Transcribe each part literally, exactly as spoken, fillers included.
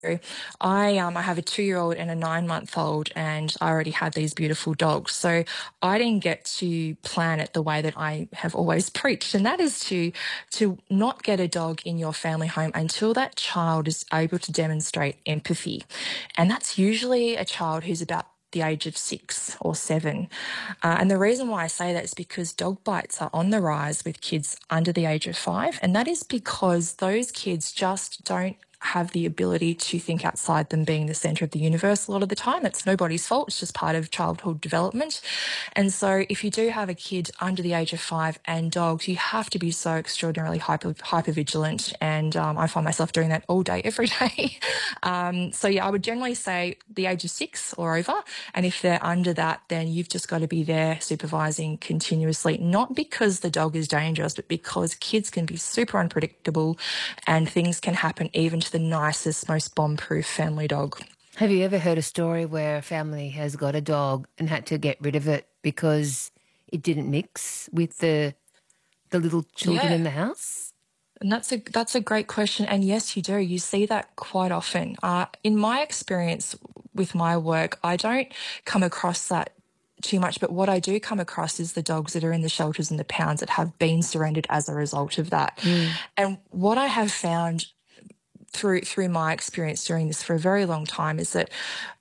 I um I have a two-year-old and a nine-month-old, and I already had these beautiful dogs. So I didn't get to plan it the way that I have always preached, and that is to to not get a dog in your family home until that child is able to demonstrate empathy. And that's usually a child who's about the age of six or seven. Uh, and the reason why I say that is because dog bites are on the rise with kids under the age of five. And that is because those kids just don't have the ability to think outside them being the centre of the universe a lot of the time. It's nobody's fault. It's just part of childhood development. And so if you do have a kid under the age of five and dogs, you have to be so extraordinarily hyper, hyper vigilant. And um, I find myself doing that all day, every day. um, so yeah, I would generally say the age of six or over. And if they're under that, then you've just got to be there supervising continuously, not because the dog is dangerous, but because kids can be super unpredictable and things can happen even to the nicest, most bomb-proof family dog. Have you ever heard a story where a family has got a dog and had to get rid of it because it didn't mix with the the little children Yeah. in the house? And that's a that's a great question. And yes, you do. You see that quite often. Uh, in my experience with my work, I don't come across that too much, but what I do come across is the dogs that are in the shelters and the pounds that have been surrendered as a result of that. Mm. And what I have found through through my experience doing this for a very long time is that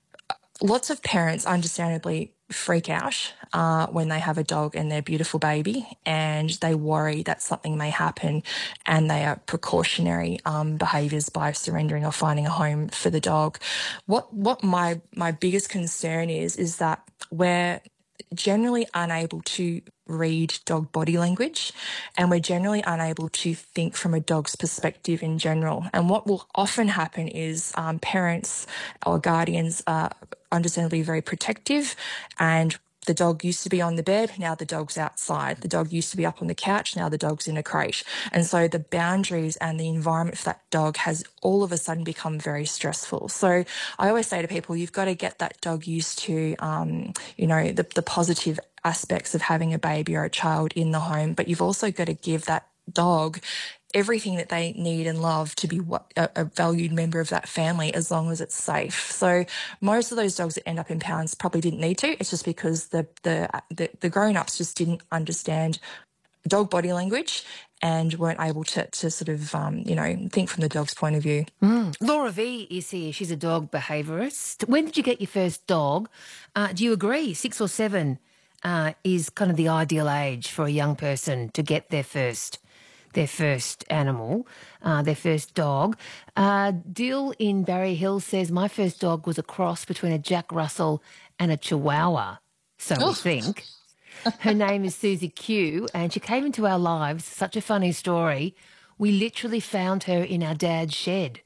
lots of parents understandably freak out uh, when they have a dog and their beautiful baby, and they worry that something may happen, and they are precautionary um, behaviours by surrendering or finding a home for the dog. What what my my biggest concern is is that we're generally unable to read dog body language, and we're generally unable to think from a dog's perspective in general. And what will often happen is um, parents or guardians are understandably very protective, and the dog used to be on the bed, now the dog's outside. The dog used to be up on the couch, now the dog's in a crate. And so the boundaries and the environment for that dog has all of a sudden become very stressful. So I always say to people, you've got to get that dog used to, um, you know, the, the positive aspects of having a baby or a child in the home, but you've also got to give that dog everything that they need and love to be what, a, a valued member of that family, as long as it's safe. So most of those dogs that end up in pounds probably didn't need to. It's just because the the the, the grown-ups just didn't understand dog body language and weren't able to to sort of um, you know, think from the dog's point of view. Mm. Laura V is here. She's a dog behaviourist. When did you get your first dog? Uh, do you agree six or seven uh, is kind of the ideal age for a young person to get their first their first animal, uh, their first dog? Uh, Dill in Barry Hill says, my first dog was a cross between a Jack Russell and a Chihuahua, so we Oh. think. Her name is Susie Q, and she came into our lives. Such a funny story. We literally found her in our dad's shed.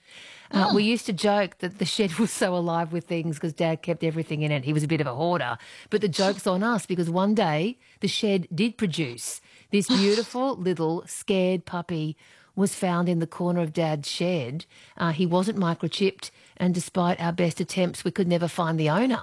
Uh, Oh. we used to joke that the shed was so alive with things because Dad kept everything in it. He was a bit of a hoarder. But the joke's on us because one day the shed did produce. This beautiful little scared puppy was found in the corner of Dad's shed. Uh, he wasn't microchipped, and despite our best attempts, we could never find the owner.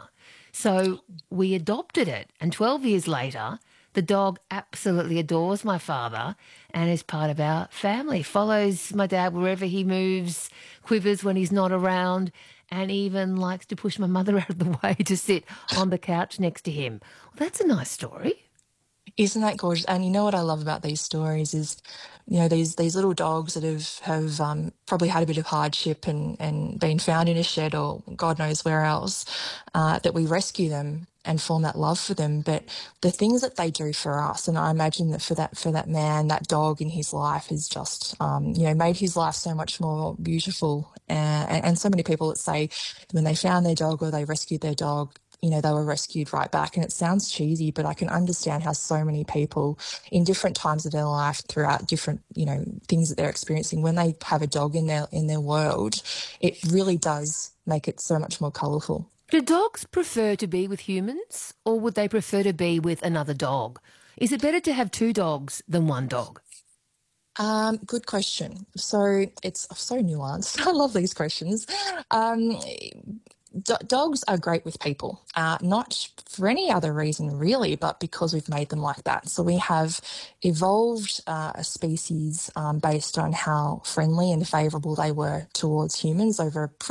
So we adopted it, and twelve years later, the dog absolutely adores my father and is part of our family, follows my dad wherever he moves, quivers when he's not around, and even likes to push my mother out of the way to sit on the couch next to him. Well, that's a nice story. Isn't that gorgeous? And you know what I love about these stories is, you know, these these little dogs that have have um, probably had a bit of hardship and and been found in a shed or God knows where else, uh, that we rescue them and form that love for them. But the things that they do for us, and I imagine that for that for that man, that dog in his life has just, um, you know, made his life so much more beautiful. Uh, and, and so many people that say when they found their dog or they rescued their dog, you know, they were rescued right back. And it sounds cheesy, but I can understand how so many people in different times of their life throughout different, you know, things that they're experiencing, when they have a dog in their in their world, it really does make it so much more colourful. Do dogs prefer to be with humans, or would they prefer to be with another dog? Is it better to have two dogs than one dog? Um, good question. So it's so nuanced. I love these questions. Um, do- dogs are great with people, uh, not for any other reason really, but because we've made them like that. So we have evolved uh, a species um, based on how friendly and favourable they were towards humans over a pretty